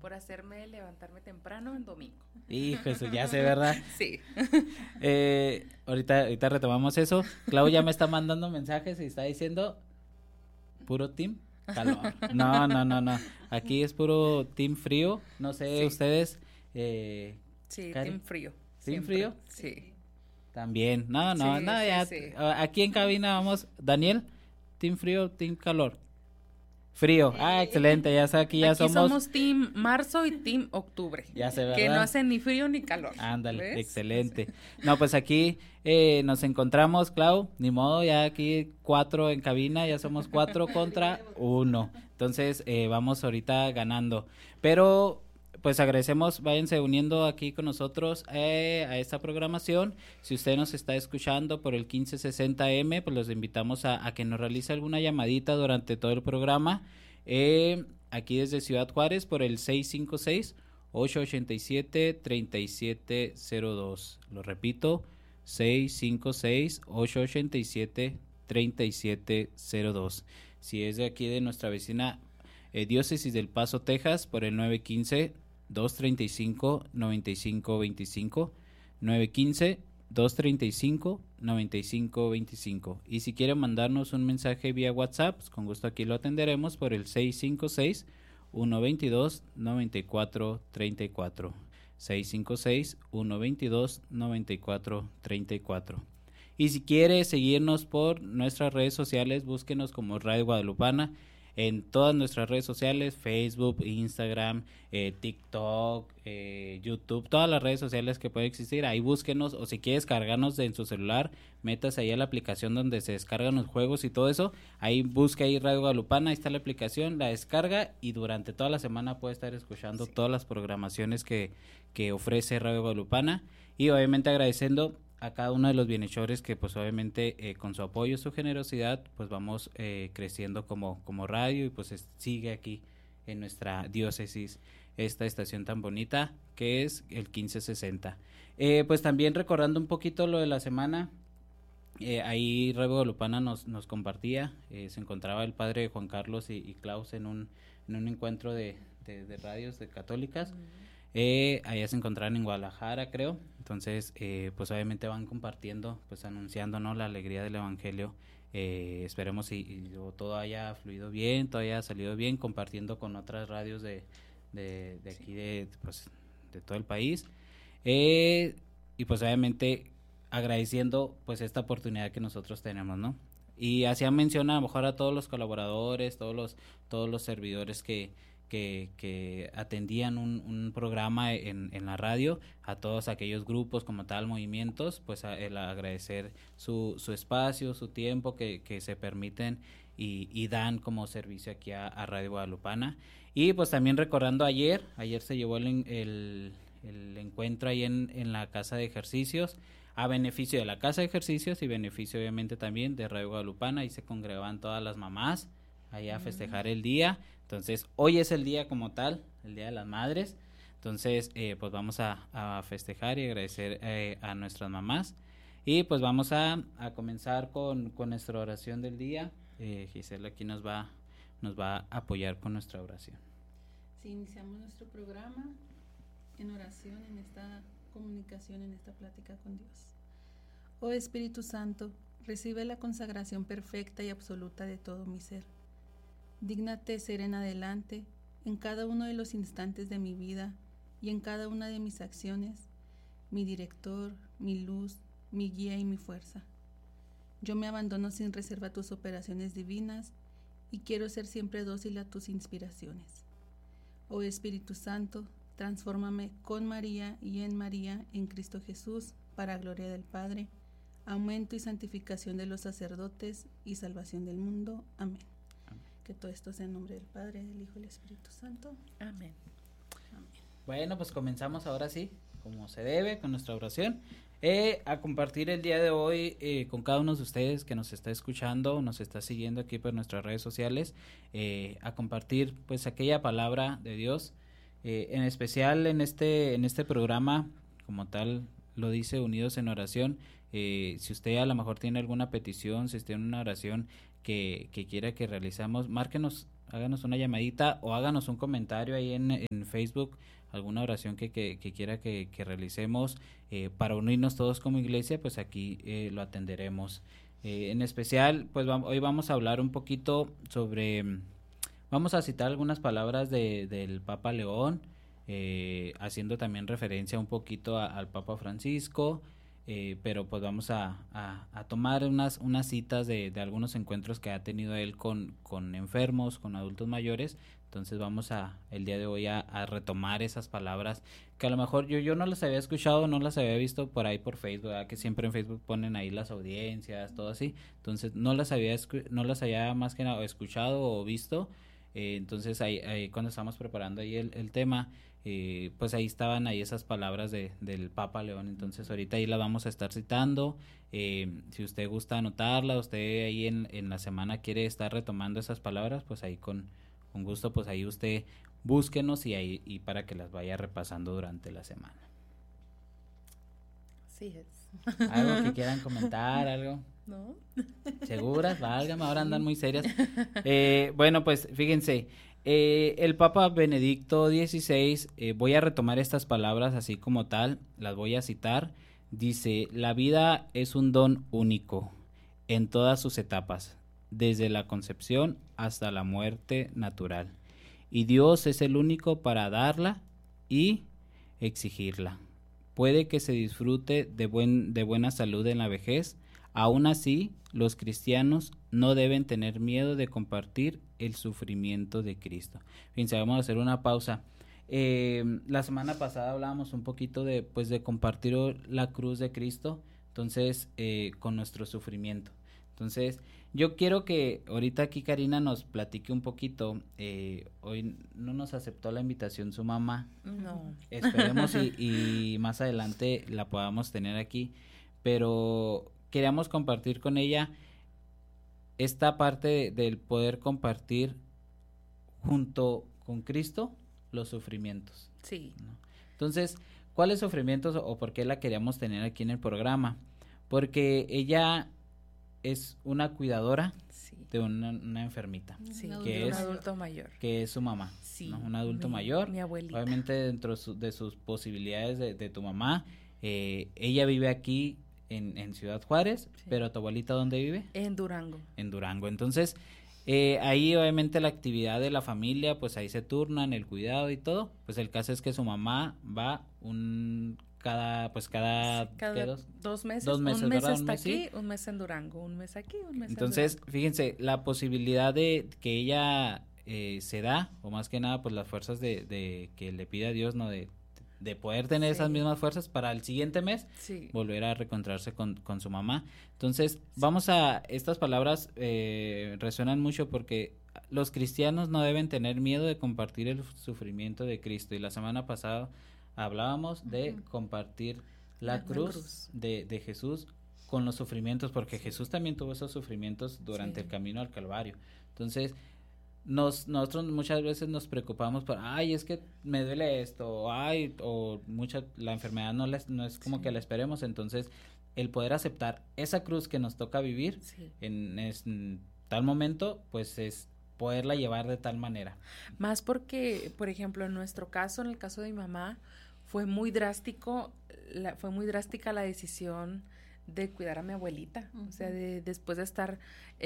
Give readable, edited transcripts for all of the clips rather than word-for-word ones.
por hacerme levantarme temprano en domingo. Hijo, eso ya sé, ¿verdad? Sí. Ahorita retomamos eso. Clau ya me está mandando mensajes y está diciendo puro team calor. No. Aquí es puro team frío. No sé, Sí. ustedes. Sí, Cari, team frío. ¿team Siempre. frío? Sí. También. No, Sí, ya. sí. Aquí en cabina vamos. Daniel, team frío, team calor. Frío. Excelente. Ya sé, aquí ya Aquí somos. somos team marzo y team octubre. Ya sé, ¿verdad? Que no hace ni frío ni calor. Ándale, ¿ves? excelente. No, pues aquí nos encontramos, Clau, ni modo, ya aquí 4 en cabina, ya somos 4 contra 1. Entonces vamos ahorita ganando. Pero pues agradecemos, váyanse uniendo aquí con nosotros a esta programación. Si usted nos está escuchando por el 1560M, pues los invitamos a que nos realice alguna llamadita durante todo el programa. Aquí desde Ciudad Juárez por el 656-887-3702. Lo repito, 656-887-3702. Si es de aquí de nuestra vecina Diócesis del Paso, Texas, por el 915-235-9525. 915-235-9525. Y si quiere mandarnos un mensaje vía WhatsApp, pues con gusto aquí lo atenderemos por el 656-122-9434. 656-122-9434. Y si quiere seguirnos por nuestras redes sociales, búsquenos como Radio Guadalupana en todas nuestras redes sociales, Facebook, Instagram, TikTok, YouTube, todas las redes sociales que pueden existir, ahí búsquenos, o si quiere descargarnos en su celular, metas ahí a la aplicación donde se descargan los juegos y todo eso, ahí busca ahí Radio Guadalupana, ahí está la aplicación, la descarga y durante toda la semana puede estar escuchando todas las programaciones que ofrece Radio Guadalupana, y obviamente agradeciendo a cada uno de los bienhechores que pues obviamente con su apoyo, su generosidad, pues vamos creciendo como radio y pues sigue aquí en nuestra diócesis esta estación tan bonita que es el 1560. Pues también recordando un poquito lo de la semana, ahí Radio Guadalupana nos compartía, se encontraba el padre Juan Carlos y Klaus en un encuentro de radios de católicas. Allá se encontraron en Guadalajara, creo. Entonces, pues obviamente van compartiendo, pues anunciando, ¿no?, la alegría del evangelio. Esperemos y todo haya fluido bien, todo haya salido bien, compartiendo con otras radios de aquí de todo el país. Y pues obviamente agradeciendo pues esta oportunidad que nosotros tenemos, ¿no? Y hacía mención a lo mejor a todos los colaboradores, todos los servidores que atendían un programa en la radio, a todos aquellos grupos como tal, movimientos, pues el agradecer su espacio, su tiempo que se permiten y dan como servicio aquí a Radio Guadalupana. Y pues también recordando ayer se llevó el encuentro ahí en la casa de ejercicios, a beneficio de la casa de ejercicios y beneficio obviamente también de Radio Guadalupana. Ahí se congregaban todas las mamás allá a festejar el día. Entonces hoy es el día como tal, el Día de las Madres. Entonces pues vamos a festejar y agradecer a nuestras mamás. Y pues vamos a comenzar con nuestra oración del día. Gisela aquí nos va a apoyar con nuestra oración. Sí, iniciamos nuestro programa en oración, en esta comunicación, en esta plática con Dios. Oh Espíritu Santo, recibe la consagración perfecta y absoluta de todo mi ser. Dígnate ser en adelante, en cada uno de los instantes de mi vida y en cada una de mis acciones, mi director, mi luz, mi guía y mi fuerza. Yo me abandono sin reserva a tus operaciones divinas y quiero ser siempre dócil a tus inspiraciones. Oh Espíritu Santo, transfórmame con María y en María, en Cristo Jesús, para gloria del Padre, aumento y santificación de los sacerdotes y salvación del mundo. Amén. Que todo esto sea en nombre del Padre, del Hijo y del Espíritu Santo. Amén. Amén. Bueno, pues comenzamos ahora sí, como se debe, con nuestra oración. A compartir el día de hoy con cada uno de ustedes que nos está escuchando, nos está siguiendo aquí por nuestras redes sociales, a compartir pues aquella palabra de Dios, en especial en este programa, como tal lo dice, Unidos en Oración. Si usted a lo mejor tiene alguna petición, si tiene una oración que quiera que realicemos, márquenos, háganos una llamadita o háganos un comentario ahí en Facebook, alguna oración que quiera que realicemos para unirnos todos como iglesia, pues aquí lo atenderemos. En especial, pues hoy vamos a hablar un poquito sobre, vamos a citar algunas palabras del Papa León, haciendo también referencia un poquito al Papa Francisco, pero pues vamos a tomar unas citas de algunos encuentros que ha tenido él con enfermos, con adultos mayores. Entonces vamos el día de hoy a retomar esas palabras que a lo mejor yo no las había escuchado, no las había visto por ahí por Facebook, ¿verdad? Que siempre en Facebook ponen ahí las audiencias, todo así. Entonces no las había más que nada escuchado o visto. Entonces ahí cuando estábamos preparando ahí el tema, pues ahí estaban ahí esas palabras del Papa León. Entonces ahorita ahí la vamos a estar citando. Si usted gusta anotarla, usted ahí en la semana quiere estar retomando esas palabras, pues ahí con gusto, pues ahí usted búsquenos y para que las vaya repasando durante la semana. Sí es. ¿Algo que quieran comentar? ¿Algo? ¿No? ¿Seguras? Válgame, ahora andan muy serias. Bueno, pues fíjense, el Papa Benedicto XVI, voy a retomar estas palabras así como tal, las voy a citar. Dice: la vida es un don único en todas sus etapas, desde la concepción hasta la muerte natural, y Dios es el único para darla y exigirla. Puede que se disfrute de buena salud en la vejez. Aún así, los cristianos no deben tener miedo de compartir el sufrimiento de Cristo. Fíjense, vamos a hacer una pausa. La semana pasada hablábamos un poquito de compartir la cruz de Cristo, entonces con nuestro sufrimiento. Entonces, yo quiero que ahorita aquí Karina nos platique un poquito. Hoy no nos aceptó la invitación su mamá. No. Esperemos y más adelante la podamos tener aquí. Pero queríamos compartir con ella esta parte del poder compartir junto con Cristo los sufrimientos. Sí. ¿No? Entonces, ¿cuáles sufrimientos o por qué la queríamos tener aquí en el programa? Porque ella es una cuidadora, sí, de una enfermita, sí, que es un adulto mayor, que es su mamá, sí, ¿no? Un adulto mayor, mi abuelita. Obviamente dentro de sus posibilidades de tu mamá. Ella vive aquí en Ciudad Juárez, sí, pero ¿tu abuelita dónde vive? En Durango. En Durango. Entonces ahí obviamente la actividad de la familia, pues ahí se turnan el cuidado y todo. Pues el caso es que su mamá va cada 2 meses, un mes ¿verdad? está aquí, un mes en Durango, un mes aquí, un mes entonces, en Durango. Fíjense, la posibilidad de que ella se da, o más que nada, pues las fuerzas de que le pide a Dios, ¿no? De poder tener, sí, esas mismas fuerzas para el siguiente mes, sí, volver a reencontrarse con su mamá. Entonces, sí, estas palabras resuenan mucho porque los cristianos no deben tener miedo de compartir el sufrimiento de Cristo. Y la semana pasada hablábamos de compartir la cruz de Jesús con los sufrimientos, porque sí, Jesús también tuvo esos sufrimientos durante, sí, el camino al Calvario. Entonces, nosotros muchas veces nos preocupamos por, es que me duele esto, la enfermedad no es como, sí, que la esperemos. Entonces, el poder aceptar esa cruz que nos toca vivir, sí, en tal momento, pues es poderla llevar de tal manera. Más porque, por ejemplo, en nuestro caso, en el caso de mi mamá, fue muy drástica la decisión de cuidar a mi abuelita. Uh-huh. O sea, después de estar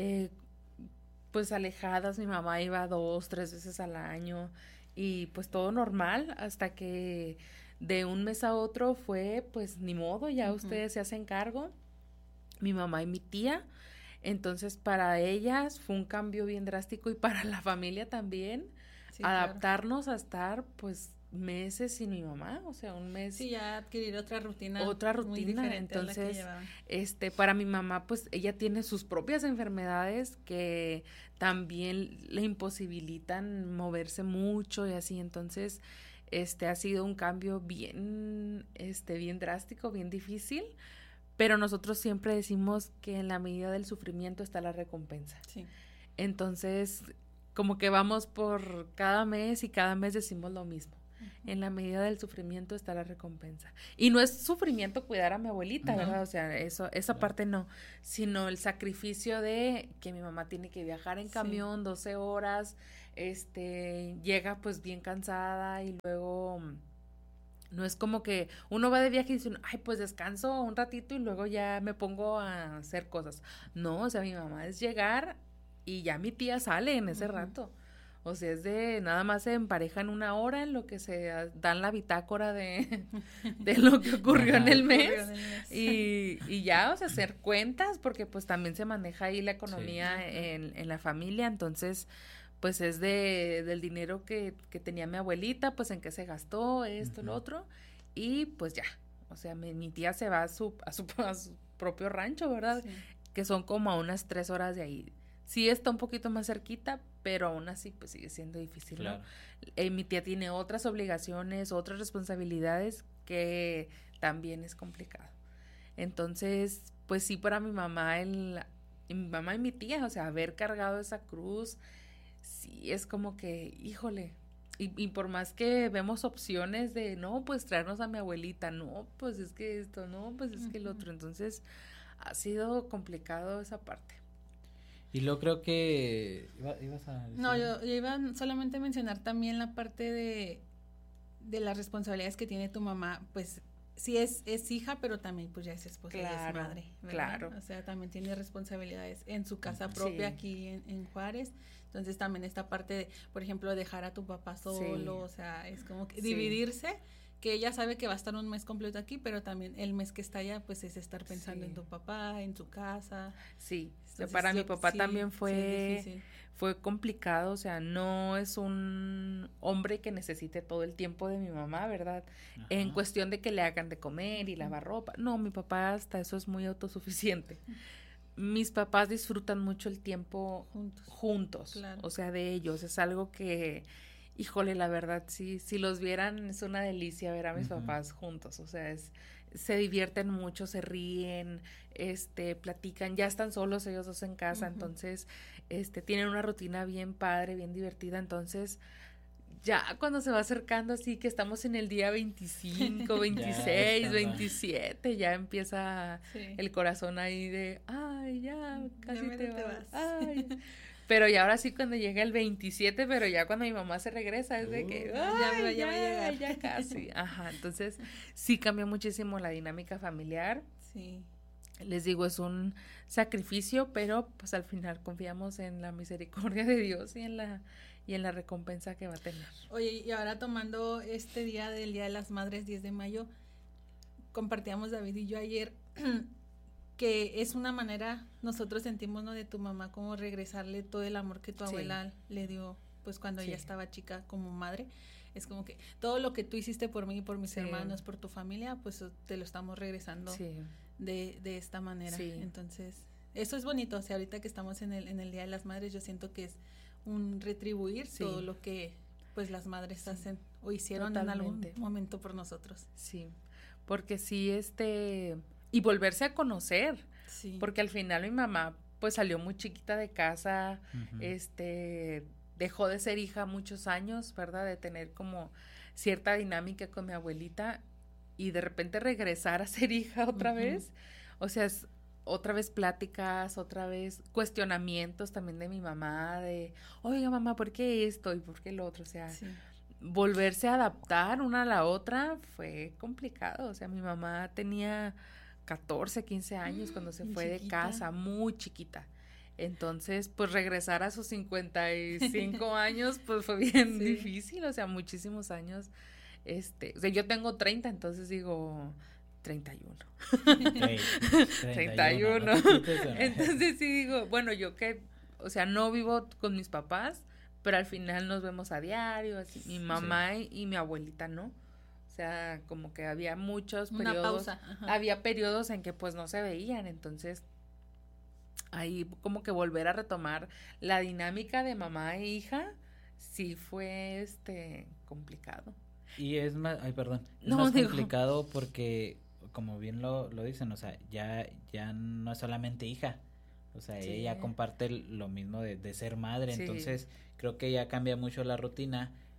pues alejadas, mi mamá iba 2-3 veces al año y pues todo normal, hasta que de un mes a otro fue pues ni modo, ya, uh-huh, ustedes se hacen cargo, mi mamá y mi tía. Entonces para ellas fue un cambio bien drástico y para la familia también, sí, adaptarnos, claro, a estar pues meses sin mi mamá, o sea, un mes. Sí, ya adquirir otra rutina muy diferente. Entonces, para mi mamá, pues ella tiene sus propias enfermedades que también le imposibilitan moverse mucho y así. Entonces, ha sido un cambio bien drástico, bien difícil, pero nosotros siempre decimos que en la medida del sufrimiento está la recompensa. Sí. Entonces, como que vamos por cada mes y cada mes decimos lo mismo. En la medida del sufrimiento está la recompensa. Y no es sufrimiento cuidar a mi abuelita, ¿verdad? O sea, esa parte no, sino el sacrificio de que mi mamá tiene que viajar en camión 12 horas, llega pues bien cansada y luego no es como que uno va de viaje y dice, ay, pues descanso un ratito y luego ya me pongo a hacer cosas. No, o sea, mi mamá es llegar y ya mi tía sale en ese rato. O sea, es de nada más se emparejan 1 hora en lo que se dan la bitácora de lo que ocurrió en el mes. Y ya, o sea, hacer cuentas, porque pues también se maneja ahí la economía en la familia, entonces pues es del dinero que tenía mi abuelita, pues en qué se gastó, esto, lo otro, y pues ya, o sea, mi tía se va a su propio rancho, ¿verdad? Sí. Que son como a unas 3 horas de ahí. Sí está un poquito más cerquita, pero aún así pues sigue siendo difícil, claro. ¿No? Mi tía tiene otras obligaciones, otras responsabilidades que también es complicado. Entonces, pues sí, para mi mamá, mi mamá y mi tía, o sea, haber cargado esa cruz, sí es como que, híjole, y por más que vemos opciones de, no, pues traernos a mi abuelita, no, pues es que esto, no, pues es que el otro, entonces ha sido complicado esa parte. Y luego creo que ibas a decir... No, yo iba solamente a mencionar también la parte de las responsabilidades que tiene tu mamá, pues sí es hija, pero también pues ya es esposa y es madre, ¿verdad? Claro. O sea, también tiene responsabilidades en su casa propia aquí en Juárez. Entonces también esta parte de, por ejemplo, dejar a tu papá solo, o sea, es como que dividirse, que ella sabe que va a estar un mes completo aquí, pero también el mes que está allá, pues es estar pensando en tu papá, en su casa. Sí, entonces, para mi papá también fue complicado, o sea, no es un hombre que necesite todo el tiempo de mi mamá, ¿verdad? Ajá. En cuestión de que le hagan de comer y lavar ropa. No, mi papá hasta eso es muy autosuficiente. Mis papás disfrutan mucho el tiempo juntos, claro. O sea, de ellos, es algo que... Híjole, la verdad, sí, si los vieran es una delicia ver a mis papás juntos, o sea, se divierten mucho, se ríen, platican, ya están solos ellos dos en casa, entonces, tienen una rutina bien padre, bien divertida, entonces, ya cuando se va acercando así que estamos en el día 25, 26, 27, ya empieza el corazón ahí de, ay, ya, casi ya te vas. Ay. Pero ya ahora sí cuando llega el 27, pero ya cuando mi mamá se regresa es de que, ay, ya va a llegar. Ya casi. Ajá, entonces sí cambia muchísimo la dinámica familiar. Sí. Les digo, es un sacrificio, pero pues al final confiamos en la misericordia de Dios y en la recompensa que va a tener. Oye, y ahora tomando este día del Día de las Madres, 10 de mayo, compartíamos David y yo ayer que es una manera, nosotros sentimos, ¿no?, de tu mamá, como regresarle todo el amor que tu abuela le dio, pues cuando ella estaba chica como madre. Es como que todo lo que tú hiciste por mí y por mis hermanos, por tu familia, pues te lo estamos regresando de esta manera. Sí. Entonces, eso es bonito. O sea, ahorita que estamos en el Día de las Madres, yo siento que es un retribuir todo lo que pues las madres hacen o hicieron en algún momento por nosotros. Sí, porque sí, y volverse a conocer, porque al final mi mamá pues salió muy chiquita de casa, dejó de ser hija muchos años, ¿verdad? De tener como cierta dinámica con mi abuelita y de repente regresar a ser hija otra vez, o sea, otra vez pláticas, otra vez cuestionamientos también de mi mamá, de, oiga mamá, ¿por qué esto y por qué lo otro? O sea, volverse a adaptar una a la otra fue complicado, o sea, mi mamá tenía 14, 15 años cuando se fue de casa, muy chiquita. Entonces, pues regresar a sus 55 años, pues fue bien difícil, o sea, muchísimos años. O sea, yo tengo 30, entonces digo 31. 31. No, entonces sí digo, bueno, yo que, o sea, no vivo con mis papás, pero al final nos vemos a diario, así, mi mamá y mi abuelita, ¿no? O sea, como que había muchos periodos, había periodos en que pues no se veían, entonces ahí como que volver a retomar la dinámica de mamá e hija, sí fue complicado. Y es más, complicado porque como bien lo dicen, o sea, ya no es solamente hija, o sea, ella comparte lo mismo de ser madre, entonces creo que ya cambia mucho la rutina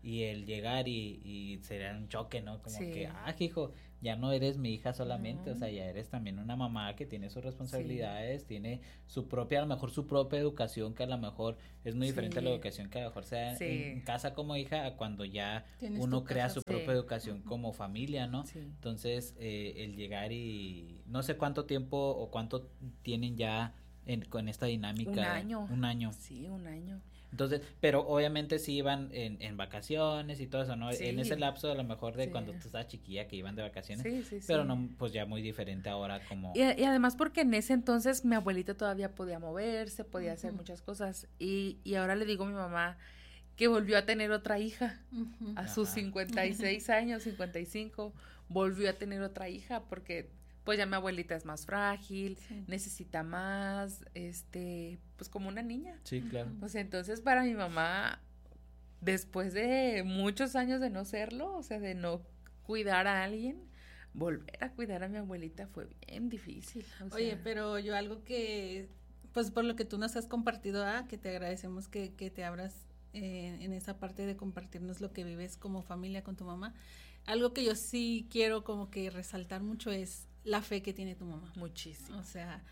y el llegar y sería un choque, ¿no? Como Sí. que, hijo, ya no eres mi hija solamente, No. o sea, ya eres también una mamá que tiene sus responsabilidades, tiene su propia, a lo mejor su propia educación, que a lo mejor es muy diferente a la Sí. educación que a lo mejor sea Sí. en casa como hija, a cuando ya Tienes uno tu crea casa. su Sí. propia educación como familia, ¿no? Sí. Entonces, el llegar y no sé cuánto tiempo o cuánto tienen ya con esta dinámica. Un año. Un año. Sí, un año. Entonces, pero obviamente sí iban en vacaciones y todo eso, ¿no? Sí. En ese lapso a lo mejor de Sí. cuando tú estabas chiquilla que iban de vacaciones, Sí, sí, sí. pero no, pues ya muy diferente ahora como... Y además porque en ese entonces mi abuelita todavía podía moverse, podía hacer Ujú. muchas cosas. Y ahora le digo a mi mamá que volvió a tener otra hija. Ujú. A sus Ajá. 56 años, 55, volvió a tener otra hija porque pues ya mi abuelita es más frágil, Sí. necesita más, pues como una niña. Sí, claro. O sea, entonces para mi mamá, después de muchos años de no serlo, o sea, de no cuidar a alguien, volver a cuidar a mi abuelita fue bien difícil. O Oye, sea, pero yo algo que, pues por lo que tú nos has compartido, que te agradecemos que te abras en esa parte de compartirnos lo que vives como familia con tu mamá. Algo que yo sí quiero como que resaltar mucho es la fe que tiene tu mamá. muchísimo. O sea,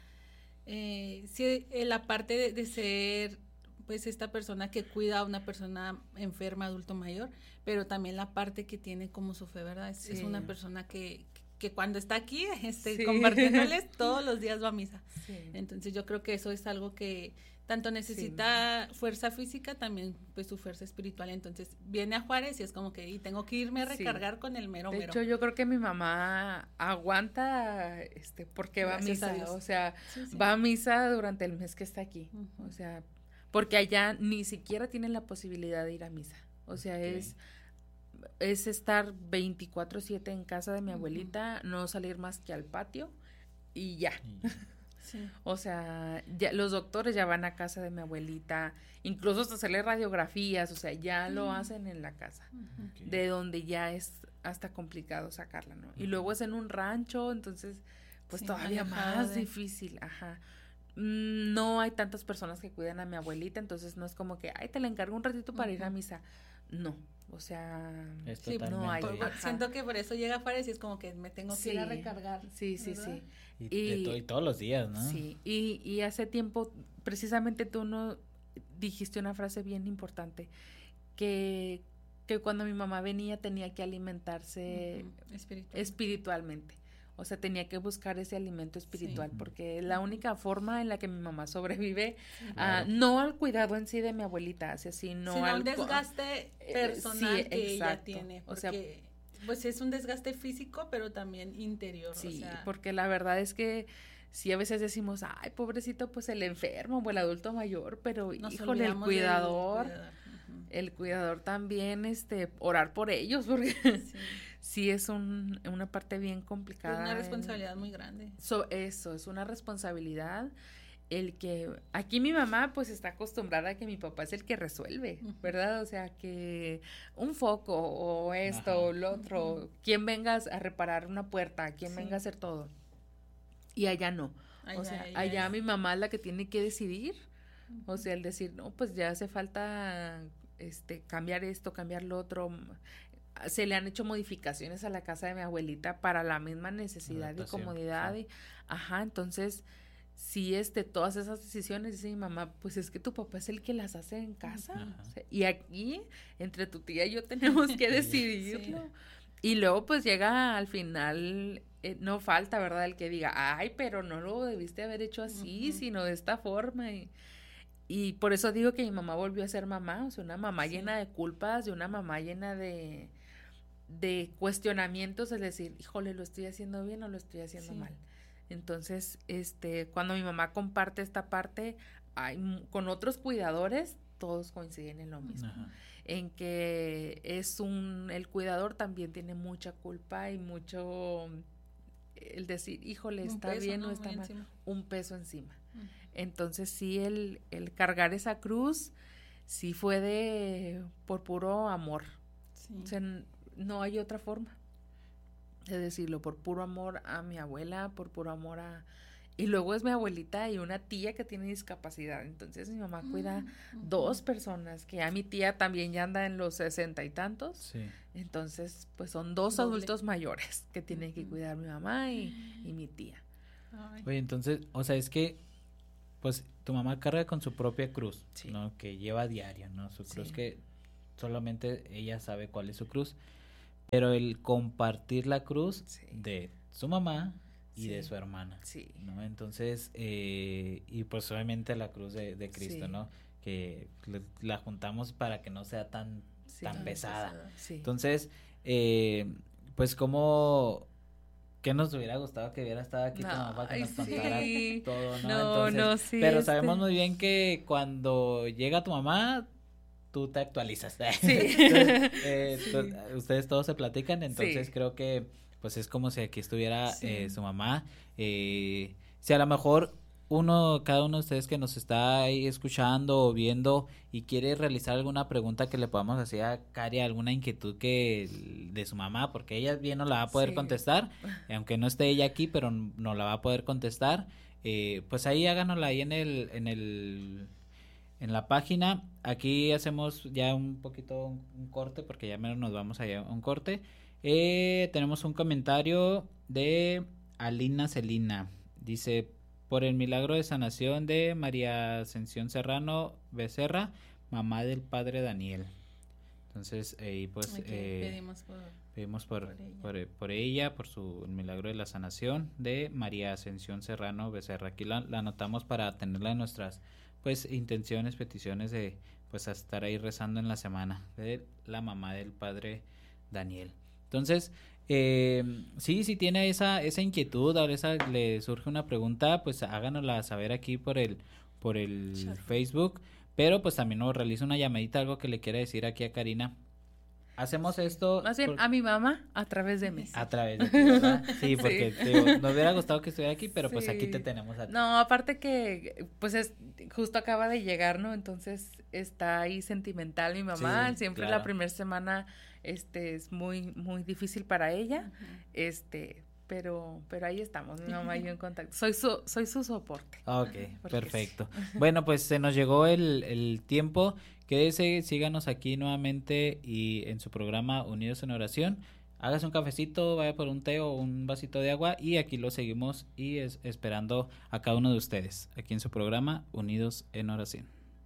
sí, la parte de ser pues esta persona que cuida a una persona enferma, adulto mayor, pero también la parte que tiene como su fe, ¿verdad? Es Sí. una persona que cuando está aquí, Sí. compartiéndoles, todos los días va a misa. Sí. Entonces yo creo que eso es algo que tanto necesita fuerza física, también pues su fuerza espiritual. Entonces viene a Juárez y es como que y tengo que irme a Sí. recargar con el mero De mero. hecho, yo creo que mi mamá aguanta, porque va a Gracias a misa, Dios. o sea, Sí, sí. va a misa durante el mes que está aquí, Ujú. o sea, porque allá ni siquiera tienen la posibilidad de ir a misa, o sea, Ok. es estar 24/7 en casa de mi Ujú. abuelita, no salir más que al patio y ya. Sí. O sea, ya los doctores ya van a casa de mi abuelita, incluso hasta hacerle radiografías, o sea, ya lo hacen en la casa, Ujú. Ok. de donde ya es hasta complicado sacarla, ¿no? Y luego es en un rancho, entonces, pues Sí, todavía alejado más de- difícil, ajá. No hay tantas personas que cuidan a mi abuelita, entonces no es como que, ay, te la encargo un ratito para ir a Ujú. misa. No, o sea, Es Sí, no hay. totalmente... Ajá. siento que por eso llega a Juárez y es como que me tengo que ir a Sí. recargar. Sí, sí, ¿verdad? sí. Y todos los días, ¿no? Sí, y hace tiempo, precisamente tú no dijiste una frase bien importante, que cuando mi mamá venía tenía que alimentarse Ujú. Espiritual. espiritualmente. O sea, tenía que buscar ese alimento espiritual, Sí. porque es la única forma en la que mi mamá sobrevive, Claro. no al cuidado en sí de mi abuelita, sino Sino al un desgaste personal sí, que ella exacto. tiene. O sea, Porque, pues es un desgaste físico, pero también interior. sí, o sea, porque la verdad es que sí a veces decimos, ay, pobrecito, pues el enfermo o el adulto mayor, pero nos híjole, el olvidamos del cuidador, Ujú. el cuidador también, orar por ellos, porque Sí. sí es una parte bien Es complicada. una responsabilidad muy grande. Eso, es una responsabilidad. El que aquí mi mamá pues está acostumbrada a que mi papá es el que resuelve, Ujú. ¿verdad? O sea, que un foco o esto Ajá. o lo otro, Ujú. quien venga a reparar una puerta, quien Sí. venga a hacer todo. Y allá no. O sea, allá es- mi mamá es la que tiene que decidir. O Ujú. sea, el decir, no, pues ya hace falta cambiar esto, cambiar lo otro. Se le han hecho modificaciones a la casa de mi abuelita para la misma necesidad y Adaptación, comodidad. sí. Ajá, entonces, sí, todas esas decisiones, dice mi mamá, pues es que tu papá es el que las hace en casa. Ajá. O sea, y aquí, entre tu tía y yo, tenemos que decidirlo. Y luego, pues llega al final, no falta, ¿verdad? El que diga, ay, pero no lo debiste haber hecho así, Ujú. sino de esta forma. Y por eso digo que mi mamá volvió a ser mamá, o sea, una mamá Sí. llena de culpas, de una mamá llena de cuestionamientos, es decir, híjole, ¿lo estoy haciendo bien o lo estoy haciendo Sí. mal? Entonces, cuando mi mamá comparte esta parte, con otros cuidadores, todos coinciden en lo mismo, Ajá. en que el cuidador también tiene mucha culpa y mucho, el decir, híjole, Un está peso, bien ¿no? o está Muy mal, encima. un peso encima. Ujú. Entonces sí, el cargar esa cruz, sí fue por puro amor. Sí. O sea, no hay otra forma de decirlo, por puro amor a mi abuela, por puro amor Y luego es mi abuelita y una tía que tiene discapacidad. Entonces mi mamá cuida 2 personas, que ya mi tía también ya anda en los 60 y tantos. Sí. Entonces, pues son 2 Doble. adultos mayores que tienen que cuidar mi mamá y mi tía. Ay. Oye, entonces, o sea, es que, pues, tu mamá carga con su propia cruz, Sí. ¿no? Que lleva a diario, ¿no? Su cruz Sí. que solamente ella sabe cuál es su cruz. Pero el compartir la cruz Sí. de su mamá y Sí. de su hermana, Sí. ¿no? Entonces, y pues obviamente la cruz de Cristo, Sí. ¿no? Que la juntamos para que no sea tan Sí. tan pesada. Sí. Entonces, pues ¿qué nos hubiera gustado que hubiera estado aquí tu mamá para que Ay, nos contara sí. todo, ¿no? No, Entonces, no, sí, pero sabemos muy bien que cuando llega tu mamá, tú te actualizas. Sí. Entonces, Sí. ustedes todos se platican, entonces Sí. creo que pues es como si aquí estuviera Sí. su mamá. Si a lo mejor cada uno de ustedes que nos está ahí escuchando o viendo y quiere realizar alguna pregunta que le podamos hacer a Cari, alguna inquietud de su mamá, porque ella bien no la va a poder Sí. contestar, aunque no esté ella aquí, pero no la va a poder contestar, pues ahí háganosla ahí en la página. Aquí hacemos ya un poquito un corte, porque ya menos nos vamos allá a un corte. Tenemos un comentario de Alina Celina. Dice: por el milagro de sanación de María Ascensión Serrano Becerra, mamá del padre Daniel. Entonces, pues pedimos por ella, por el milagro de la sanación de María Ascensión Serrano Becerra. Aquí la anotamos para tenerla en nuestras pues intenciones, peticiones de pues a estar ahí rezando en la semana de la mamá del padre Daniel. Entonces, si tiene esa inquietud, ahora le surge una pregunta, pues háganosla saber aquí por el Facebook, pero pues también nos realiza una llamadita, algo que le quiera decir aquí a Karina. Hacemos esto Más bien a mi mamá a través de mí. a través de ti, ¿verdad? Sí, porque Sí. te digo, nos hubiera gustado que estuviera aquí, pero pues aquí te Sí. tenemos a ti. No, aparte que pues justo acaba de llegar, ¿no? Entonces está ahí sentimental mi mamá. Sí, Siempre claro. la primera semana es muy muy difícil para ella. Pero ahí estamos, mi mamá y yo en contacto. Soy su soporte. Ok, Porque perfecto. Bueno, pues se nos llegó el tiempo. Quédese, síganos aquí nuevamente y en su programa Unidos en Oración. Hágase un cafecito, vaya por un té o un vasito de agua y aquí lo seguimos y esperando a cada uno de ustedes aquí en su programa Unidos en Oración.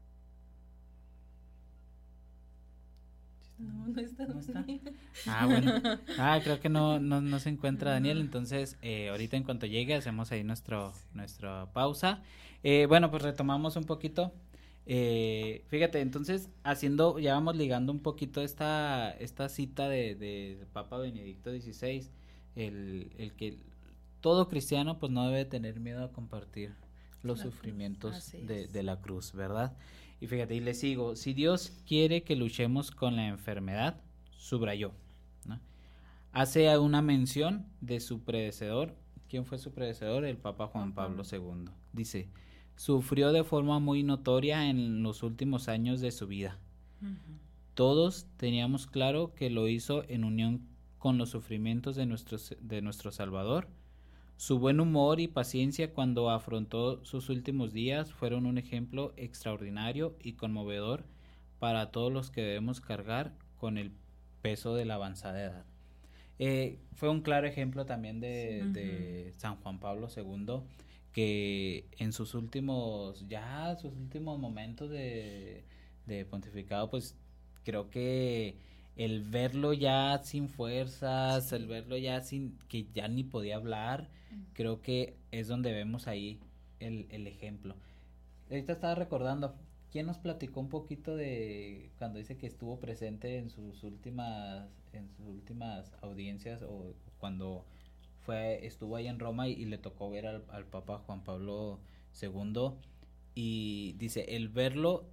No está. ¿No está? Ah, bueno. Creo que no se encuentra Daniel, entonces ahorita en cuanto llegue hacemos ahí nuestra pausa. Bueno, pues retomamos un poquito. Fíjate, entonces ya vamos ligando un poquito esta cita de Papa Benedicto XVI, el que todo cristiano pues no debe tener miedo a compartir los sufrimientos de la cruz, ¿verdad? Y fíjate, y le sigo: si Dios quiere que luchemos con la enfermedad, subrayó, ¿no? Hace una mención de su predecesor. ¿Quién fue su predecesor? El Papa Juan Pablo II. Dice: sufrió de forma muy notoria en los últimos años de su vida. Uh-huh. Todos teníamos claro que lo hizo en unión con los sufrimientos de nuestro Salvador. Su buen humor y paciencia cuando afrontó sus últimos días fueron un ejemplo extraordinario y conmovedor para todos los que debemos cargar con el peso de la avanzada edad. Fue un claro ejemplo también de San Juan Pablo II, que en sus últimos momentos de pontificado, pues creo que el verlo ya sin fuerzas, el verlo ya que ya ni podía hablar, creo que es donde vemos ahí el ejemplo. Ahorita estaba recordando, ¿quién nos platicó un poquito de cuando dice que estuvo presente en sus últimas audiencias, o cuando estuvo ahí en Roma y le tocó ver al Papa Juan Pablo II, y dice, el verlo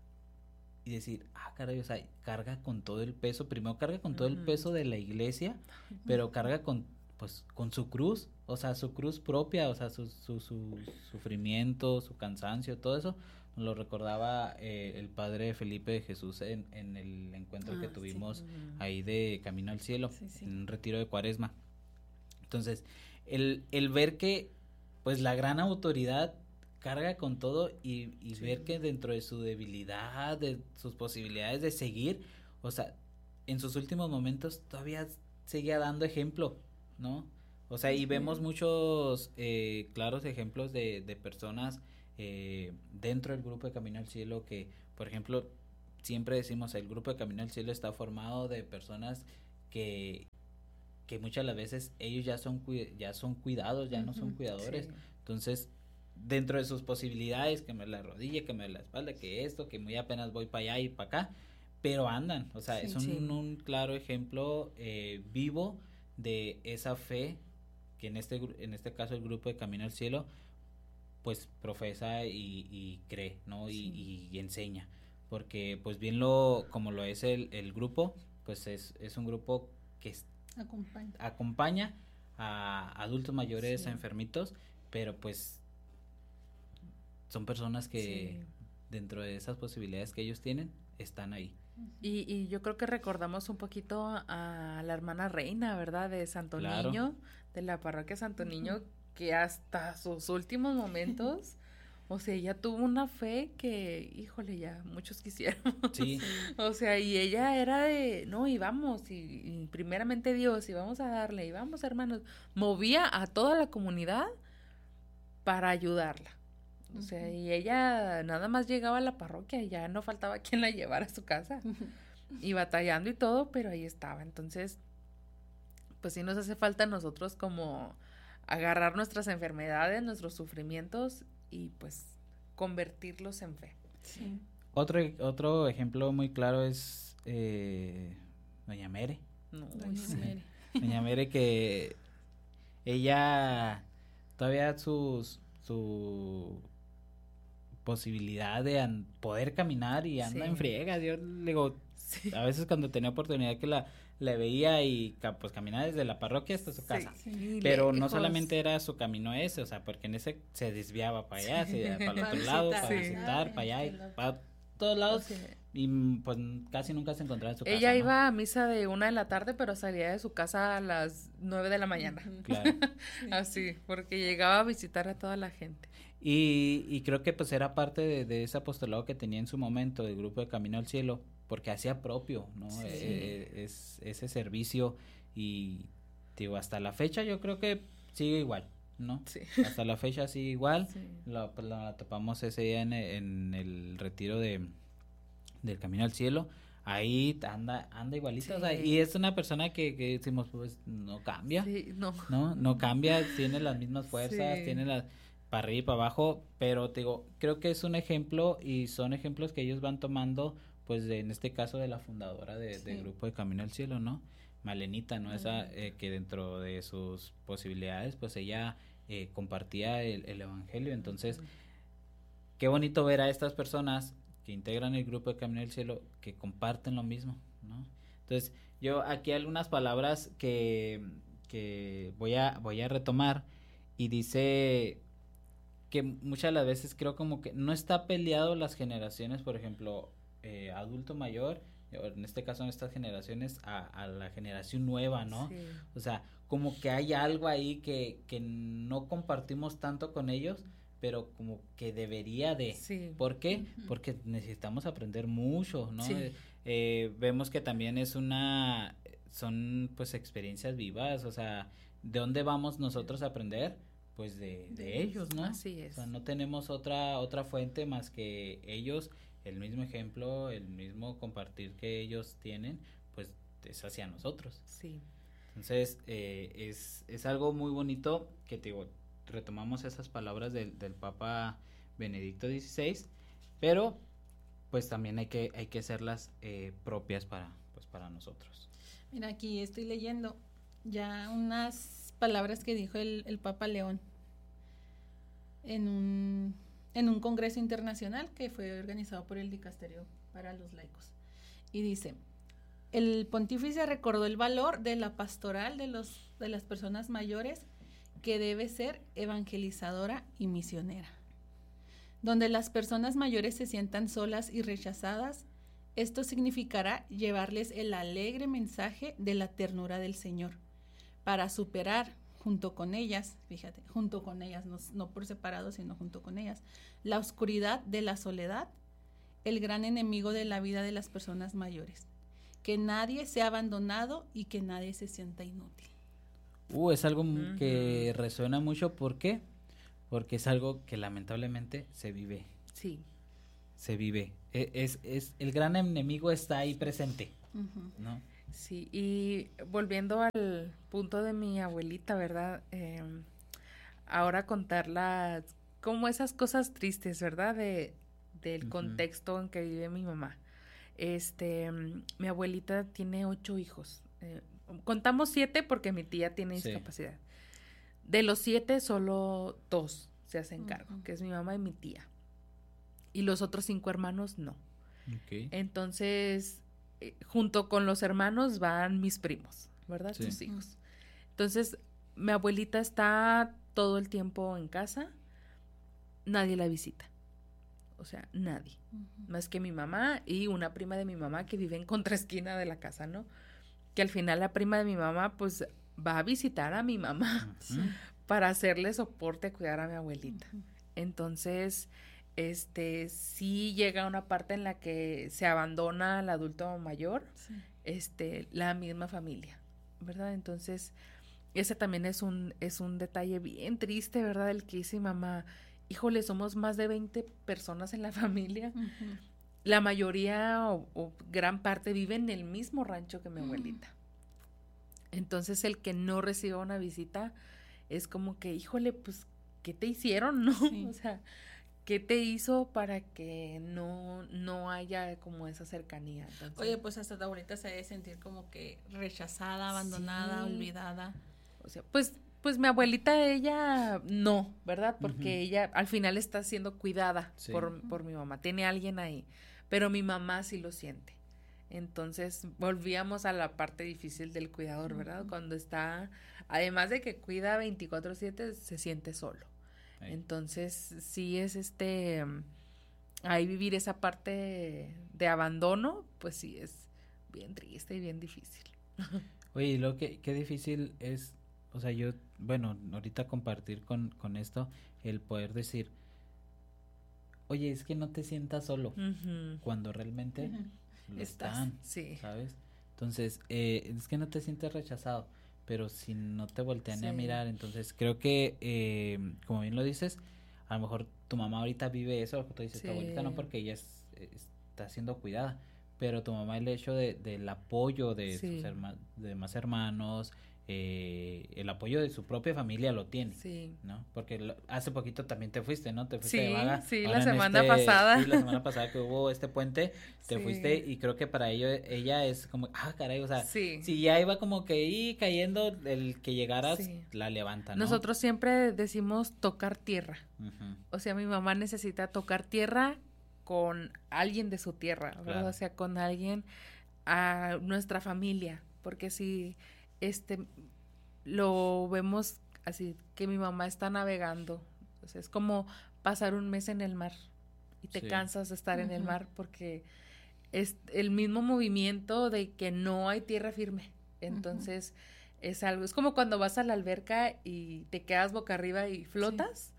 y decir, caray, o sea, carga con todo el peso, primero carga con todo el peso de la iglesia, pero carga con su cruz, o sea, su cruz propia, o sea, su sufrimiento, su cansancio, todo eso, nos lo recordaba el padre Felipe de Jesús en el encuentro que tuvimos ahí de Camino al Cielo, en un retiro de Cuaresma. Entonces, el ver que pues la gran autoridad carga con todo y ver que dentro de su debilidad, de sus posibilidades de seguir, o sea, en sus últimos momentos todavía seguía dando ejemplo, ¿no? O sea, y vemos muchos claros ejemplos de personas dentro del grupo de Camino al Cielo que, por ejemplo, siempre decimos, el grupo de Camino al Cielo está formado de personas que muchas las veces ellos ya son cuidados, ya no son cuidadores, entonces dentro de sus posibilidades, que me la rodilla, que me la espalda, que esto, que muy apenas voy para allá y para acá, pero andan, o sea, es un claro ejemplo vivo de esa fe que en este caso el grupo de Camino al Cielo pues profesa y cree, ¿no? Y enseña, porque pues bien como lo es el grupo, pues es un grupo que acompaña a adultos mayores, a enfermitos, pero pues son personas que dentro de esas posibilidades que ellos tienen, están ahí. Y yo creo que recordamos un poquito a la hermana Reina, ¿verdad? De Santo Niño, de la parroquia Santo Niño, que hasta sus últimos momentos, o sea, ella tuvo una fe que, híjole, ya muchos quisiéramos. Sí. O sea, y ella era de, no, y vamos, y primeramente Dios, y vamos a darle, y vamos, hermanos. Movía a toda la comunidad para ayudarla. O sea, y ella nada más llegaba a la parroquia y ya no faltaba quien la llevara a su casa. Y batallando y todo, pero ahí estaba. Entonces, pues sí nos hace falta a nosotros como agarrar nuestras enfermedades, nuestros sufrimientos y pues convertirlos en fe. Sí. Otro ejemplo muy claro es Doña Mere. Doña Mere, que ella todavía su posibilidad de poder caminar y anda en friega. Yo le digo, a veces cuando tenía oportunidad que la veía y pues caminaba desde la parroquia hasta su casa, pero no solamente era su camino ese, o sea, porque en ese se desviaba para allá, para el otro lado, para visitar, para allá y para todos lados, y pues casi nunca se encontraba en su casa. Ella iba a misa de 1 de la tarde, pero salía de su casa a las 9 de la mañana. Claro. Así, porque llegaba a visitar a toda la gente. Y creo que pues era parte de ese apostolado que tenía en su momento del grupo de Camino al Cielo, porque hacía propio, ¿no? Es ese servicio, y digo, hasta la fecha yo creo que sigue igual, ¿no? Sí. Hasta la fecha sigue igual. La topamos ese día en el retiro del Camino al Cielo. Ahí anda igualita, o sea, y es una persona que decimos, pues no cambia, no cambia, tiene las mismas fuerzas, tiene las para arriba y para abajo, pero te digo, creo que es un ejemplo, y son ejemplos que ellos van tomando, pues en este caso de la fundadora del grupo de Camino al Cielo, ¿no? Malenita, ¿no? Esa que dentro de sus posibilidades, pues ella compartía el evangelio. Entonces, qué bonito ver a estas personas que integran el grupo de Camino al Cielo, que comparten lo mismo, ¿no? Entonces, yo aquí algunas palabras que voy a retomar, y dice que muchas de las veces creo como que no está peleado las generaciones, por ejemplo, adulto mayor, en este caso en estas generaciones, a la generación nueva, ¿no? O sea, como que hay algo ahí que no compartimos tanto con ellos, pero como que debería de. ¿Por qué? Porque necesitamos aprender mucho, ¿no? Vemos que también son pues experiencias vivas, o sea, ¿de dónde vamos nosotros a aprender? Pues de ellos, ¿no? Así es. O sea, no tenemos otra fuente más que ellos, el mismo ejemplo, el mismo compartir que ellos tienen, pues es hacia nosotros. Sí. Entonces, es algo muy bonito que te digo, retomamos esas palabras del Papa Benedicto XVI, pero pues también hay que hacerlas propias para nosotros. Mira, aquí estoy leyendo ya unas palabras que dijo el Papa León en un congreso internacional que fue organizado por el Dicasterio para los Laicos, y dice: el pontífice recordó el valor de la pastoral de las personas mayores, que debe ser evangelizadora y misionera. Donde las personas mayores se sientan solas y rechazadas, esto significará llevarles el alegre mensaje de la ternura del Señor, para superar junto con ellas, fíjate, junto con ellas, no por separado, sino junto con ellas, la oscuridad de la soledad, el gran enemigo de la vida de las personas mayores. Que nadie sea abandonado y que nadie se sienta inútil. Es algo que resuena mucho. ¿Por qué? Porque es algo que lamentablemente se vive. Sí. Se vive. Es el gran enemigo está ahí presente, ¿no? Sí, y volviendo al punto de mi abuelita, ¿verdad? Ahora contarla como esas cosas tristes, ¿verdad? Del contexto en que vive mi mamá. Mi abuelita tiene 8 hijos. Contamos 7 porque mi tía tiene discapacidad. De los 7, solo 2 se hacen cargo, que es mi mamá y mi tía. Y los otros 5 hermanos no. Okay. Entonces, junto con los hermanos van mis primos, ¿verdad? Sí. Sus hijos. Entonces, mi abuelita está todo el tiempo en casa, nadie la visita. O sea, nadie. Más que mi mamá y una prima de mi mamá que vive en contraesquina de la casa, ¿no? Que al final la prima de mi mamá, pues, va a visitar a mi mamá para hacerle soporte, cuidar a mi abuelita. Entonces, sí llega una parte en la que se abandona al adulto mayor, la misma familia, ¿verdad? Entonces, ese también es un detalle bien triste, ¿verdad? El que dice mi mamá, híjole, somos más de 20 personas en la familia. La mayoría o gran parte vive en el mismo rancho que mi abuelita. Entonces, el que no reciba una visita es como que, híjole, pues, ¿qué te hicieron, no? Sí. O sea, ¿qué te hizo para que no haya como esa cercanía? Entonces, oye, pues hasta ahorita se debe sentir como que rechazada, abandonada, olvidada. O sea, pues mi abuelita, ella no, ¿verdad? Porque ella al final está siendo cuidada por mi mamá. Tiene alguien ahí. Pero mi mamá sí lo siente. Entonces, volvíamos a la parte difícil del cuidador, ¿verdad? Cuando está, además de que cuida 24/7, se siente solo. Entonces, sí es ahí vivir esa parte de abandono, pues sí es bien triste y bien difícil. Oye, lo que qué difícil es, o sea, yo, bueno, ahorita compartir con esto, el poder decir, oye, es que no te sientas solo, cuando realmente lo están, ¿sabes? Entonces, es que no te sientes rechazado, pero si no te voltean a mirar, entonces creo que, como bien lo dices, a lo mejor tu mamá ahorita vive eso, lo que tú dices, tu abuelita no, porque ella está siendo cuidada, pero tu mamá, el hecho del apoyo de sus demás hermanos, el apoyo de su propia familia lo tiene, ¿no? Porque hace poquito también te fuiste, ¿no? Te fuiste de vaga. Sí, la semana pasada. Sí, la semana pasada que hubo este puente, te fuiste, y creo que para ella es como, caray, o sea, si ya iba como que ahí cayendo, el que llegaras la levanta, ¿no? Nosotros siempre decimos tocar tierra. O sea, mi mamá necesita tocar tierra con alguien de su tierra, ¿verdad? Claro. O sea, con alguien, a nuestra familia, porque si lo vemos así, que mi mamá está navegando, o sea, es como pasar un mes en el mar y te cansas de estar en el mar porque es el mismo movimiento de que no hay tierra firme. Entonces es algo, es como cuando vas a la alberca y te quedas boca arriba y flotas.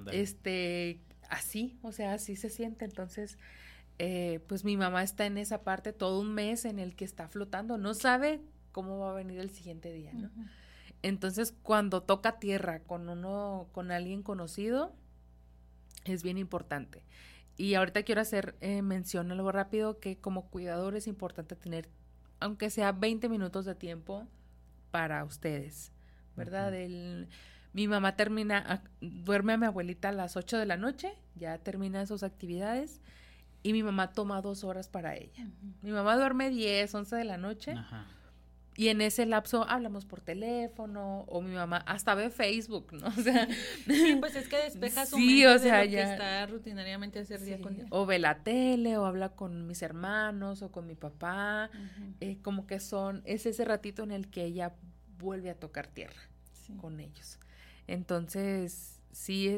Así, o sea, así se siente. Entonces, pues mi mamá está en esa parte todo un mes en el que está flotando, no sabe cómo va a venir el siguiente día, ¿no? Entonces, cuando toca tierra con alguien conocido, es bien importante. Y ahorita quiero hacer mención algo rápido, que como cuidador es importante tener, aunque sea 20 minutos de tiempo para ustedes, ¿verdad? Mi mamá duerme a mi abuelita a las 8 de la noche, ya termina sus actividades, y mi mamá toma 2 horas para ella. Mi mamá duerme 10, 11 de la noche, y en ese lapso hablamos por teléfono, o mi mamá hasta ve Facebook, ¿no? O sea, sí, pues es que despeja su mente o sea, de lo que está rutinariamente hacer día con día. O ve la tele, o habla con mis hermanos, o con mi papá, como que es ese ratito en el que ella vuelve a tocar tierra con ellos. Entonces, sí,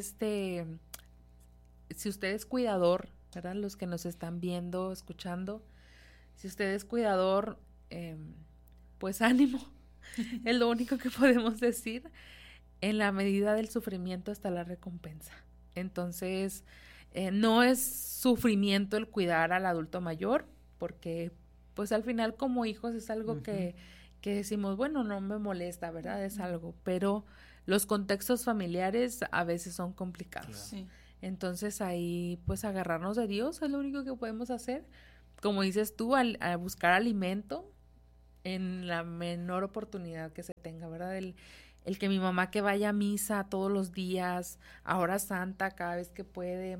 si usted es cuidador, ¿verdad? Los que nos están viendo, escuchando, si usted es cuidador, pues ánimo, es lo único que podemos decir. en la medida del sufrimiento está la recompensa. Entonces, no es sufrimiento el cuidar al adulto mayor, porque pues al final como hijos es algo que decimos, bueno, no me molesta, ¿verdad? Es algo, pero los contextos familiares a veces son complicados. Sí. Entonces ahí pues agarrarnos de Dios es lo único que podemos hacer. Como dices tú, al buscar alimento en la menor oportunidad que se tenga, ¿verdad? El que mi mamá que vaya a misa todos los días, a hora santa, cada vez que puede.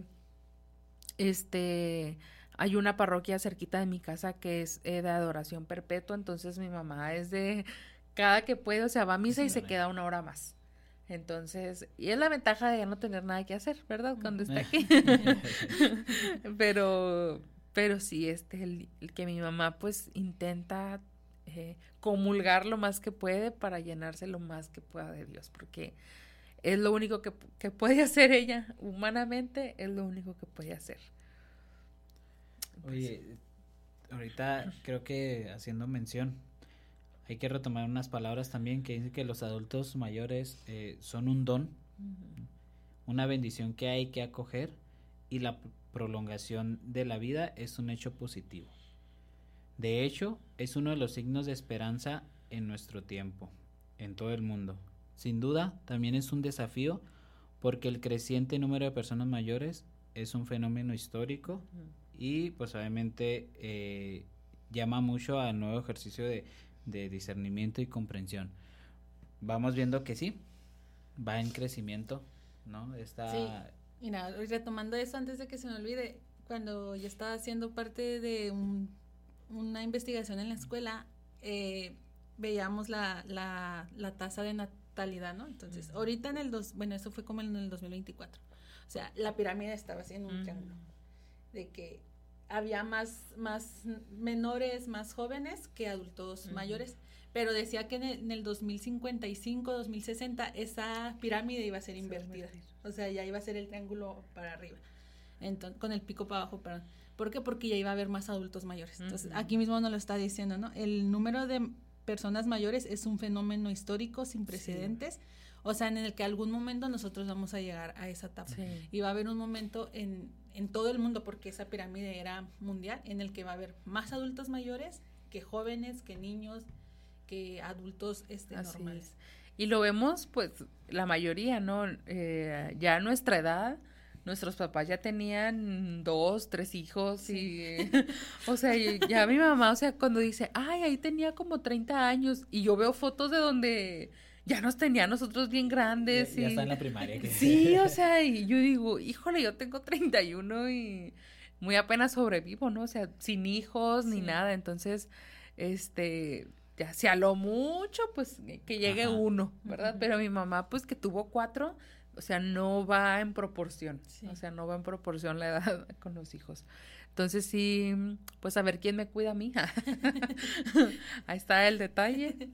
Hay una parroquia cerquita de mi casa que es de adoración perpetua, entonces mi mamá es de cada que puede, o sea, va a misa y se queda una hora más. Entonces, y es la ventaja de ya no tener nada que hacer, ¿verdad? Cuando está aquí. pero sí, el que mi mamá pues intenta comulgar lo más que puede para llenarse lo más que pueda de Dios, porque es lo único que puede hacer ella, humanamente, es lo único que puede hacer. Oye, ahorita creo que haciendo mención, hay que retomar unas palabras también que dicen que los adultos mayores son un don, una bendición que hay que acoger, y la prolongación de la vida es un hecho positivo. De hecho, es uno de los signos de esperanza en nuestro tiempo, en todo el mundo. Sin duda, también es un desafío porque el creciente número de personas mayores es un fenómeno histórico y pues obviamente llama mucho al nuevo ejercicio de discernimiento y comprensión. Vamos viendo que sí, va en crecimiento, ¿no? Sí, mira, retomando eso antes de que se me olvide, cuando yo estaba haciendo parte de una investigación en la escuela, veíamos la tasa de natalidad, ¿no? Entonces, ahorita eso fue como en el 2024. O sea, la pirámide estaba así en un triángulo, de que había más menores, más jóvenes que adultos mayores, pero decía que en el 2055, 2060, esa pirámide iba a ser invertida. O sea, ya iba a ser el triángulo para arriba, entonces, con el pico para abajo, perdón. ¿Por qué? Porque ya iba a haber más adultos mayores. Entonces, aquí mismo nos lo está diciendo, ¿no? El número de personas mayores es un fenómeno histórico sin precedentes, o sea, en el que algún momento nosotros vamos a llegar a esa etapa. Sí. Y va a haber un momento en todo el mundo, porque esa pirámide era mundial, en el que va a haber más adultos mayores que jóvenes, que niños, que adultos normales. Y lo vemos, pues, la mayoría, ¿no? Ya a nuestra edad, nuestros papás ya tenían 2, 3 hijos, sí. Y, o sea, ya mi mamá, o sea, cuando dice, ay, ahí tenía como 30 años, y yo veo fotos de donde ya nos tenía nosotros bien grandes. Ya está en la primaria. Sí, o sea, y yo digo, híjole, yo tengo 31 y muy apenas sobrevivo, ¿no? O sea, sin hijos ni nada, entonces, ya se aló mucho, pues, que llegue uno, ¿verdad? Pero mi mamá, pues, que tuvo 4, o sea, no va en proporción, o sea, no va en proporción la edad con los hijos. Entonces, sí, pues, a ver quién me cuida a mí. Ahí está el detalle.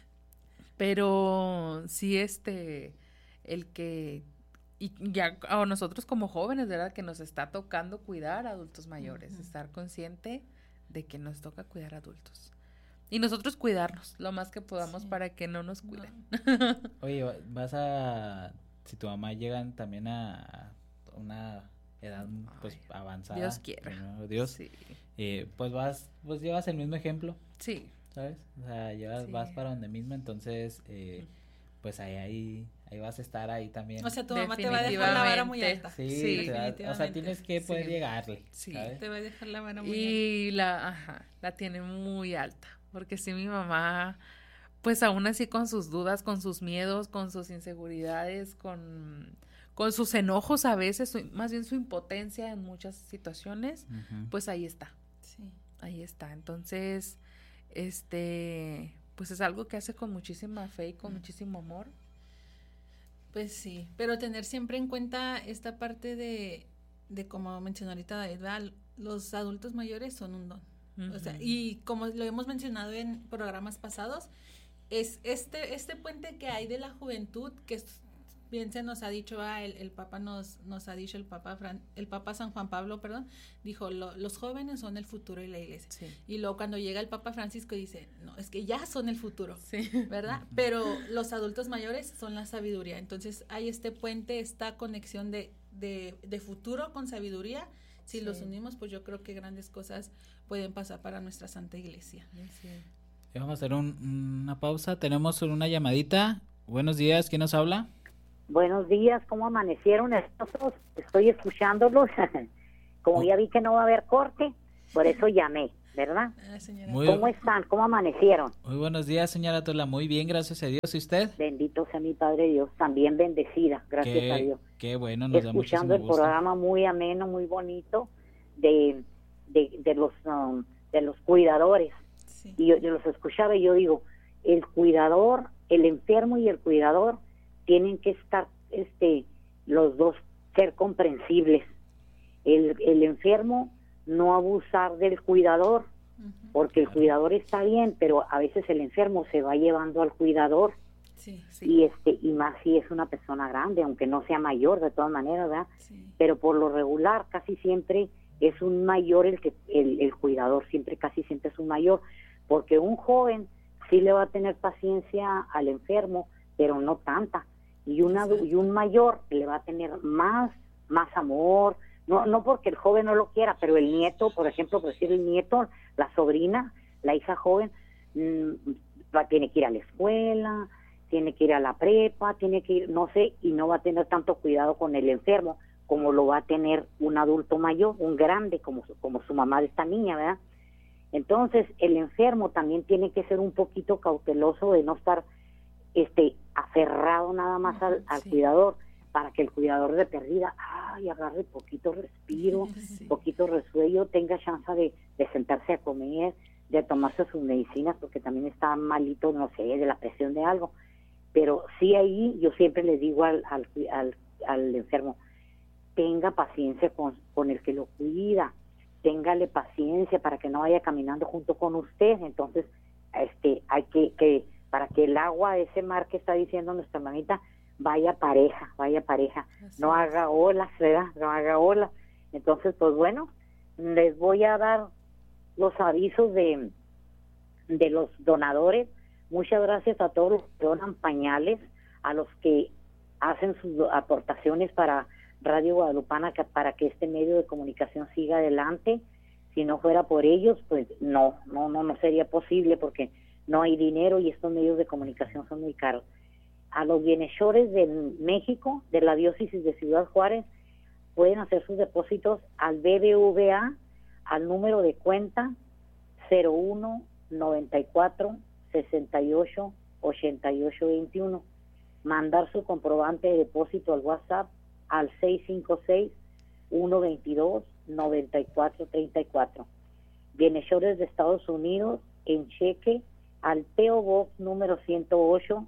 Pero sí, el que, y ya a nosotros como jóvenes, ¿verdad? Que nos está tocando cuidar a adultos mayores, estar consciente de que nos toca cuidar a adultos. Y nosotros cuidarnos lo más que podamos para que no nos cuiden. Oye, si tu mamá llegan también a una edad pues avanzada. Dios quiera. Dios. Sí. Pues llevas el mismo ejemplo. Sí. ¿Sabes? O sea, vas para donde mismo, entonces, pues ahí vas a estar ahí también. O sea, tu mamá te va a dejar la vara muy alta. Sí, o sea, tienes que poder llegarle. Sí, ¿sabes? Te va a dejar la vara muy alta. Y la tiene muy alta, porque sí, mi mamá, pues aún así con sus dudas, con sus miedos, con sus inseguridades, con sus enojos a veces, más bien su impotencia en muchas situaciones, pues ahí está. Sí. Ahí está, entonces, pues es algo que hace con muchísima fe y con muchísimo amor. Pues sí, pero tener siempre en cuenta esta parte de como mencionó ahorita David, los adultos mayores son un don. O sea, y como lo hemos mencionado en programas pasados, es este puente que hay de la juventud, que Bien se nos ha dicho, el Papa nos ha dicho, el Papa San Juan Pablo, perdón, dijo, los jóvenes son el futuro de la iglesia. Sí. Y luego cuando llega el Papa Francisco dice, no, es que ya son el futuro, Sí. ¿verdad? Pero los adultos mayores son la sabiduría. Entonces hay este puente, esta conexión de futuro con sabiduría. Si Sí. los unimos, pues yo creo que grandes cosas pueden pasar para nuestra Santa Iglesia. Sí. Vamos a hacer una pausa. Tenemos una llamadita. Buenos días, ¿quién nos habla? Buenos días, ¿cómo amanecieron estos? Estoy escuchándolos. Como ya vi que no va a haber corte, por eso llamé, ¿verdad? Señora. ¿Cómo están? ¿Cómo amanecieron? Muy buenos días, señora Tola. Muy bien, gracias a Dios. ¿Y usted? Bendito sea mi Padre Dios, también bendecida, gracias a Dios. Qué bueno, nos da muchísimo Escuchando el gusto. programa muy ameno, muy bonito de los cuidadores. Sí. Y yo los escuchaba y yo digo, el cuidador, el enfermo y el cuidador tienen que estar, los dos, ser comprensibles. El enfermo no abusar del cuidador, porque el cuidador está bien, pero a veces el enfermo se va llevando al cuidador. Sí, sí. Y más si es una persona grande, aunque no sea mayor de todas maneras, ¿verdad? Sí. Pero por lo regular casi siempre es un mayor el cuidador, casi siempre es un mayor, porque un joven sí le va a tener paciencia al enfermo, pero no tanta, y un mayor le va a tener más amor, no porque el joven no lo quiera, pero el nieto, por ejemplo, por decir el nieto, la sobrina, la hija joven, tiene que ir a la escuela, tiene que ir a la prepa, tiene que ir, no sé, y no va a tener tanto cuidado con el enfermo como lo va a tener un adulto mayor, un grande, como su mamá de esta niña, ¿verdad? Entonces, el enfermo también tiene que ser un poquito cauteloso de no estar aferrado nada más al Sí. cuidador, para que el cuidador de perdida, agarre poquito respiro, Sí. poquito resuello, tenga chance de sentarse a comer, de tomarse sus medicinas, porque también está malito, no sé, de la presión de algo. Pero sí, ahí yo siempre le digo al enfermo, tenga paciencia con el que lo cuida, téngale paciencia para que no vaya caminando junto con usted. Entonces, hay que para que el agua de ese mar que está diciendo nuestra hermanita vaya pareja, no haga olas, ¿verdad? No haga olas. Entonces, pues bueno, les voy a dar los avisos de los donadores. Muchas gracias a todos los que donan pañales, a los que hacen sus aportaciones para Radio Guadalupana, para que este medio de comunicación siga adelante. Si no fuera por ellos, pues no sería posible, porque no hay dinero y estos medios de comunicación son muy caros. A los bienhechores de México, de la diócesis de Ciudad Juárez, pueden hacer sus depósitos al BBVA, al número de cuenta 01 94 68 88 21. Mandar su comprobante de depósito al WhatsApp al 656 122 94 34. Bienhechores de Estados Unidos, en cheque al P.O. Box número 108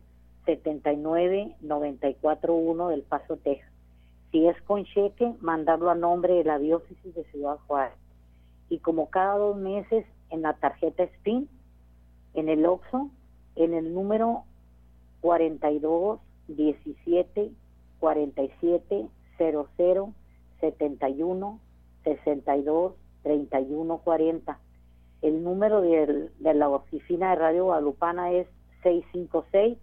79 941 del Paso, Texas. Si es con cheque, mandarlo a nombre de la diócesis de Ciudad Juárez. Y como cada 2 meses, en la tarjeta SPIN, en el OXXO, en el número 42 17 47 00 71 62 31 40. El número de la oficina de Radio Guadalupana es 656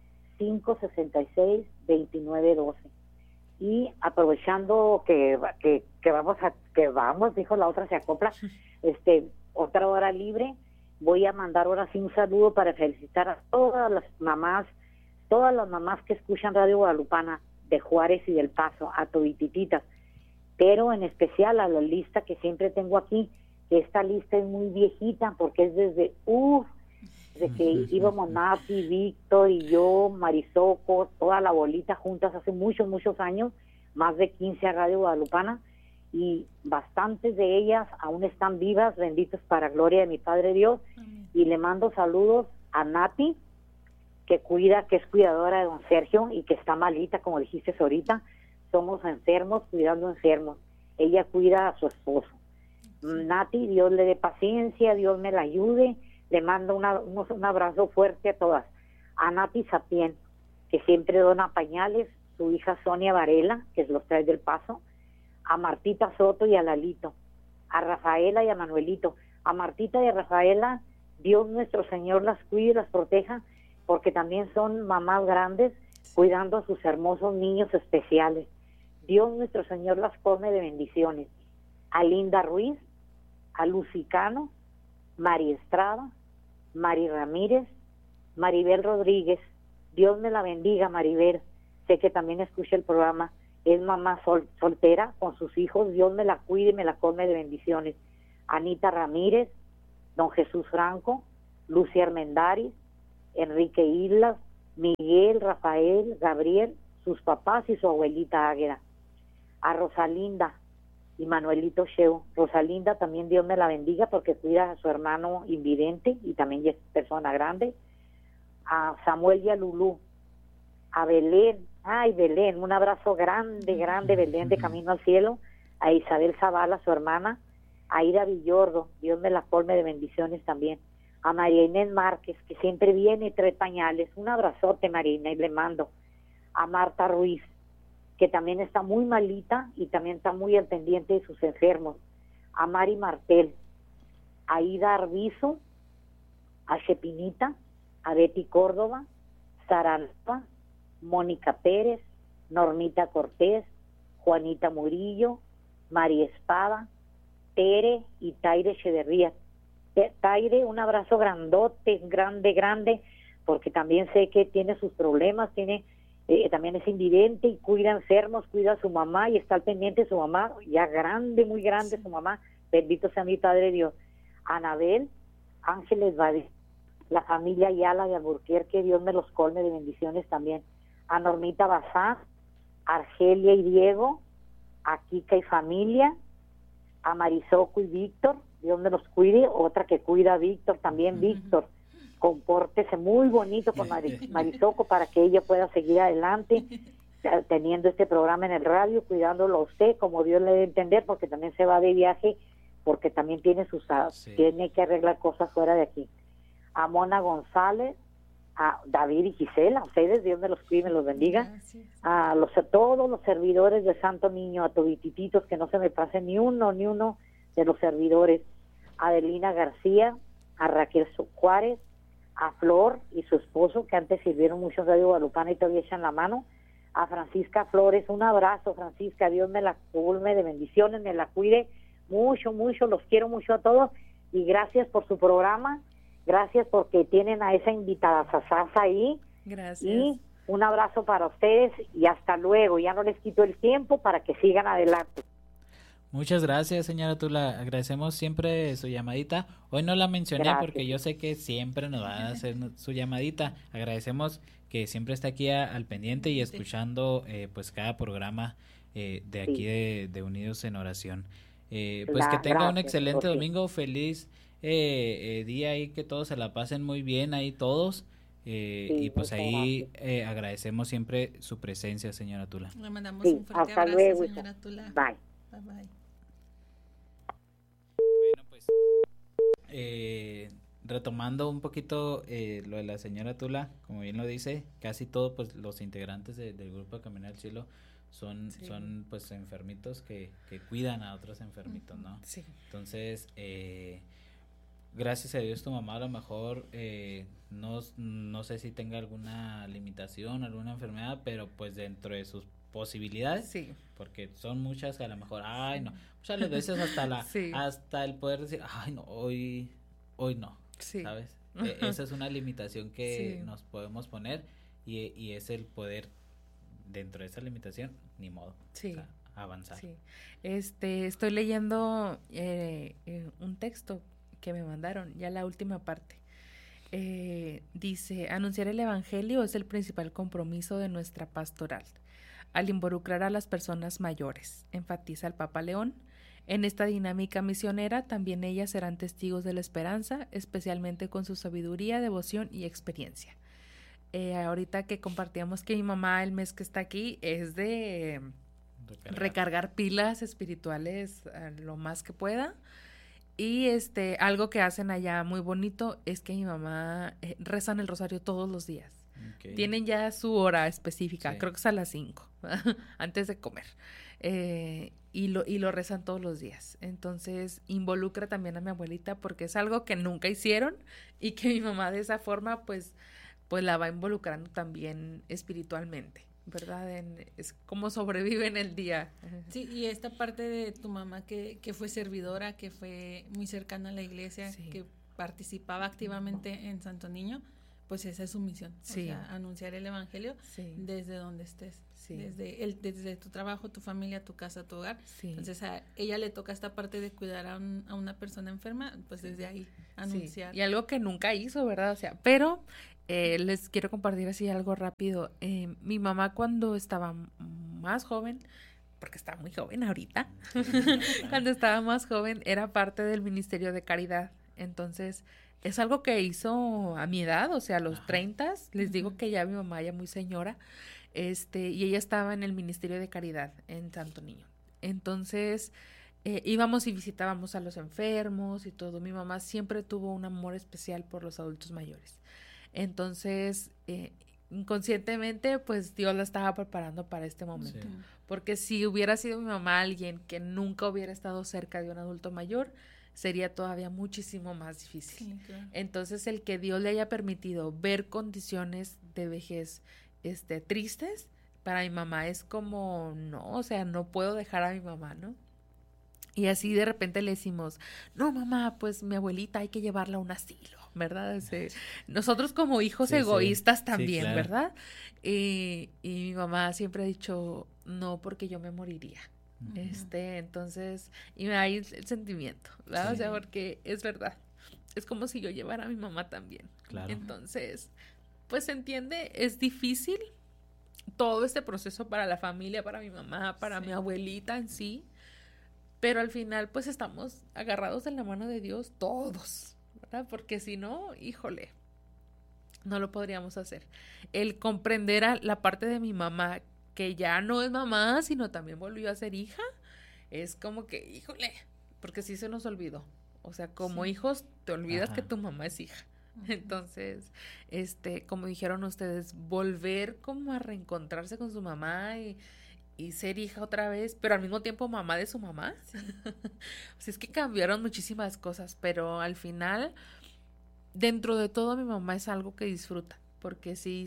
566 2912. Y aprovechando que vamos, dijo la otra, se acopla, otra hora libre, voy a mandar ahora sí un saludo para felicitar a todas las mamás que escuchan Radio Guadalupana de Juárez y del Paso, a todititas, pero en especial a la lista que siempre tengo aquí, que esta lista es muy viejita, porque es desde que íbamos Nati, Víctor y yo, Marisoco, toda la bolita juntas hace muchos años, más de 15 a Radio Guadalupana, y bastantes de ellas aún están vivas, benditos para gloria de mi Padre Dios. Amén. Y le mando saludos a Nati, que es cuidadora de don Sergio y que está malita, como dijiste ahorita. Somos enfermos cuidando enfermos. Ella cuida a su esposo. Nati, Dios le dé paciencia, Dios me la ayude. Le mando un abrazo fuerte a todas. A Nati Sapien, que siempre dona pañales su hija Sonia Varela, que los trae del Paso, a Martita Soto y a Lalito, a Rafaela y a Manuelito. A Martita y a Rafaela, Dios nuestro Señor las cuide y las proteja, porque también son mamás grandes cuidando a sus hermosos niños especiales. Dios nuestro Señor las colme de bendiciones. A Linda Ruiz, a Lucicano, Mari Estrada, Mari Ramírez, Maribel Rodríguez. Dios me la bendiga, Maribel. Sé que también escucha el programa. Es mamá soltera con sus hijos. Dios me la cuide y me la colme de bendiciones. Anita Ramírez, don Jesús Franco, Lucia Armendáriz, Enrique Islas, Miguel, Rafael, Gabriel, sus papás y su abuelita Águeda. A Rosalinda y Manuelito Sheu. Rosalinda también Dios me la bendiga porque cuida a su hermano invidente y también es persona grande. A Samuel y a Lulú. A Belén, ay Belén, un abrazo grande, grande Belén de Camino al Cielo. A Isabel Zavala, su hermana. A Ida Villordo, Dios me la colme de bendiciones también. A María Inés Márquez, que siempre viene y trae pañales. Un abrazote, María Inés, le mando. A Marta Ruiz, que también está muy malita y también está muy al pendiente de sus enfermos. A Mari Martel, a Ida Arbizu, a Chepinita, a Betty Córdoba, Sara Alfa, Mónica Pérez, Normita Cortés, Juanita Murillo, María Espada, Tere y Taire Echeverría. Taire, un abrazo grandote, grande, porque también sé que tiene sus problemas, también es invidente y cuida enfermos, cuida a su mamá y está al pendiente de su mamá, ya grande, muy grande su mamá, bendito sea mi Padre Dios. Anabel, Ángeles Badí, la familia Ayala de Alburquerque, Dios me los colme de bendiciones también. A Normita Bazán, Argelia y Diego, a Kika y familia, a Marisoco y Víctor, Dios me los cuide. Otra que cuida a Víctor también, Víctor, compórtese muy bonito con Marisoco para que ella pueda seguir adelante teniendo este programa en el radio, cuidándolo a usted como Dios le dé a entender, porque también se va de viaje, porque también tiene tiene que arreglar cosas fuera de aquí. A Mona González, a David y Gisela, a ustedes, Dios me los cuide y me los bendiga. Gracias. A todos los servidores de Santo Niño, a toditititos, que no se me pase ni uno de los servidores. A Adelina García, a Raquel Juárez, a Flor y su esposo, que antes sirvieron mucho en Radio Guadalupana y todavía echan la mano. A Francisca Flores, un abrazo, Francisca, Dios me la colme de bendiciones, me la cuide mucho, los quiero mucho a todos y gracias por su programa. Gracias porque tienen a esa invitada Sasasa ahí. Gracias. Y un abrazo para ustedes y hasta luego. Ya no les quito el tiempo para que sigan adelante. Muchas gracias, señora Tula. Agradecemos siempre su llamadita. Hoy no la mencioné porque yo sé que siempre nos va a hacer su llamadita. Agradecemos que siempre está aquí al pendiente y escuchando pues cada programa de aquí de Unidos en Oración. Pues que tenga un excelente domingo, feliz día ahí, que todos se la pasen muy bien ahí todos. Y pues ahí agradecemos siempre su presencia, señora Tula. Le mandamos un fuerte abrazo, luego, señora Tula. Bye. Bye. Bueno, pues retomando un poquito lo de la señora Tula, como bien lo dice, casi todos pues los integrantes del grupo de Camino al Cielo son pues enfermitos que cuidan a otros enfermitos, ¿no? Sí. Entonces, gracias a Dios tu mamá a lo mejor no sé si tenga alguna limitación, alguna enfermedad, pero pues dentro de sus posibilidades, sí, porque son muchas que a lo mejor, muchas veces hasta hasta el poder decir, hoy no, ¿sabes? Esa es una limitación que nos podemos poner y es el poder dentro de esa limitación, ni modo, avanzar. Sí. Estoy leyendo un texto que me mandaron, ya la última parte. Dice, anunciar el evangelio es el principal compromiso de nuestra pastoral, al involucrar a las personas mayores, enfatiza el Papa León. En esta dinámica misionera, también ellas serán testigos de la esperanza, especialmente con su sabiduría, devoción y experiencia. Ahorita que compartíamos que mi mamá el mes que está aquí es de recargar pilas espirituales lo más que pueda. Y algo que hacen allá muy bonito es que mi mamá rezan el rosario todos los días. Okay. Tienen ya su hora específica, Sí. creo que es a las 5, antes de comer. Y lo rezan todos los días. Entonces, involucra también a mi abuelita porque es algo que nunca hicieron y que mi mamá de esa forma, pues la va involucrando también espiritualmente, ¿verdad? Es como sobrevive en el día. Sí, y esta parte de tu mamá que fue servidora, que fue muy cercana a la iglesia, Sí. que participaba activamente en Santo Niño, pues esa es su misión, Sí. o sea, anunciar el evangelio Sí. desde donde estés, Sí. desde tu trabajo, tu familia, tu casa, tu hogar. Sí. Entonces a ella le toca esta parte de cuidar a una persona enferma, pues desde ahí anunciar. Sí, y algo que nunca hizo, ¿verdad? O sea, pero les quiero compartir así algo rápido. Mi mamá cuando estaba más joven, porque está muy joven ahorita, cuando estaba más joven era parte del Ministerio de Caridad. Entonces, es algo que hizo a mi edad, o sea, a los 30, les digo que ya mi mamá ya muy señora, y ella estaba en el Ministerio de Caridad en Santo Niño. Entonces, íbamos y visitábamos a los enfermos y todo. Mi mamá siempre tuvo un amor especial por los adultos mayores. Entonces, inconscientemente, pues Dios la estaba preparando para este momento. Sí. Porque si hubiera sido mi mamá alguien que nunca hubiera estado cerca de un adulto mayor, sería todavía muchísimo más difícil. Sí, claro. Entonces, el que Dios le haya permitido ver condiciones de vejez tristes, para mi mamá es como, no, o sea, no puedo dejar a mi mamá, ¿no? Y así de repente le decimos, no, mamá, pues mi abuelita hay que llevarla a un asilo, ¿verdad? Nosotros como hijos Sí, sí. egoístas Sí, también, claro. ¿verdad? Y mi mamá siempre ha dicho, no, porque yo me moriría. Entonces, y me da ahí el sentimiento, ¿verdad? Sí. O sea, porque es verdad. Es como si yo llevara a mi mamá también. Claro. Entonces, pues se entiende, es difícil todo este proceso para la familia, para mi mamá, para mi abuelita en sí, pero al final pues estamos agarrados de la mano de Dios todos, ¿verdad? Porque si no, híjole, no lo podríamos hacer. El comprender a la parte de mi mamá, que ya no es mamá, sino también volvió a ser hija, es como que, híjole, porque sí se nos olvidó. O sea, como hijos te olvidas Ajá. que tu mamá es hija. Entonces, como dijeron ustedes, volver como a reencontrarse con su mamá y ser hija otra vez, pero al mismo tiempo mamá de su mamá. Sí. O sea, es que cambiaron muchísimas cosas, pero al final, dentro de todo, mi mamá es algo que disfruta, porque sí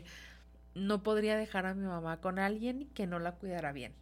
no podría dejar a mi mamá con alguien que no la cuidara bien.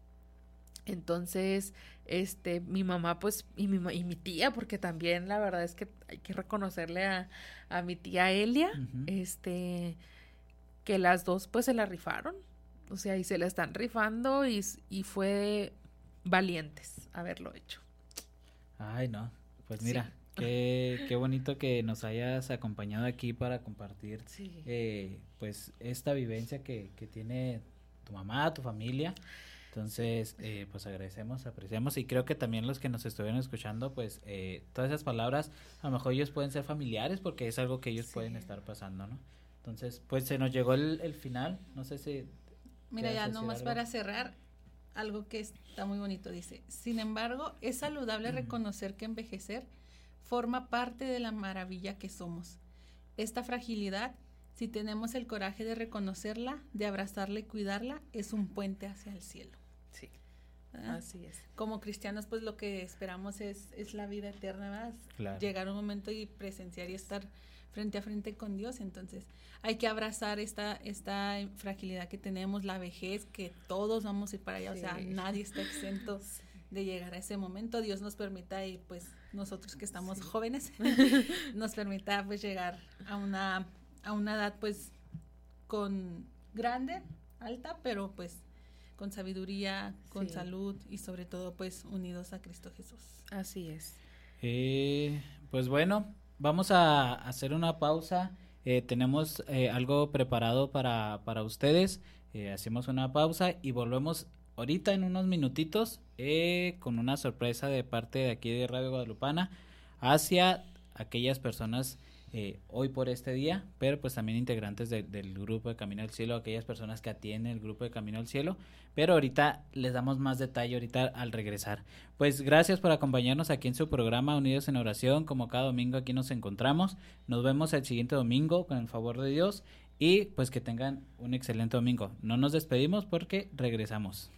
Entonces, mi mamá, pues, y mi tía, porque también la verdad es que hay que reconocerle a mi tía Elia, Ujú. que las dos, pues, se la rifaron, o sea, y se la están rifando y fue valientes haberlo hecho. Ay, no. Pues Sí. mira, qué bonito que nos hayas acompañado aquí para compartir Sí. pues esta vivencia que tiene tu mamá, tu familia. Entonces, pues agradecemos, apreciamos y creo que también los que nos estuvieron escuchando, pues todas esas palabras, a lo mejor ellos pueden ser familiares porque es algo que ellos pueden estar pasando, ¿no? Entonces, pues se nos llegó el final, no sé si... Mira, ya ¿quieres decir nomás algo? para cerrar, algo que está muy bonito, dice, sin embargo, es saludable reconocer que envejecer forma parte de la maravilla que somos. Esta fragilidad, si tenemos el coraje de reconocerla, de abrazarla y cuidarla, es un puente hacia el cielo. Sí, ¿Verdad? así es. Como cristianos, pues lo que esperamos es la vida eterna, ¿verdad? Claro. Llegar un momento y presenciar y estar frente a frente con Dios. Entonces, hay que abrazar esta fragilidad que tenemos, la vejez, que todos vamos a ir para allá. Sí. O sea, nadie está exento de llegar a ese momento. Dios nos permita, y pues nosotros que estamos jóvenes, nos permita pues llegar a una edad pues con grande, alta, pero pues con sabiduría, con salud y sobre todo pues unidos a Cristo Jesús. Así es. Pues bueno, vamos a hacer una pausa. Tenemos algo preparado para ustedes. Hacemos una pausa y volvemos ahorita en unos minutitos con una sorpresa de parte de aquí de Radio Guadalupana hacia aquellas personas hoy por este día, pero pues también integrantes del grupo de Camino al Cielo, aquellas personas que atienden el grupo de Camino al Cielo, pero ahorita les damos más detalle ahorita al regresar. Pues gracias por acompañarnos aquí en su programa Unidos en Oración, como cada domingo aquí nos encontramos, nos vemos el siguiente domingo con el favor de Dios y pues que tengan un excelente domingo. No nos despedimos porque regresamos.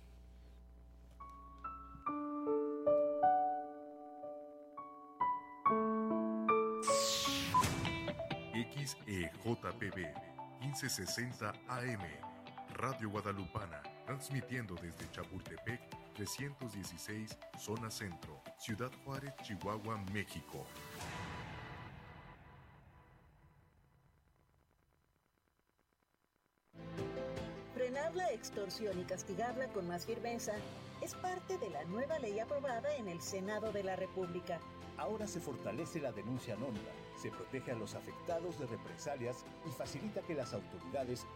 XEJPB 1560 AM, Radio Guadalupana, transmitiendo desde Chapultepec 316, Zona Centro, Ciudad Juárez, Chihuahua, México. Frenar la extorsión y castigarla con más firmeza es parte de la nueva ley aprobada en el Senado de la República. Ahora se fortalece la denuncia anónima, se protege a los afectados de represalias y facilita que las autoridades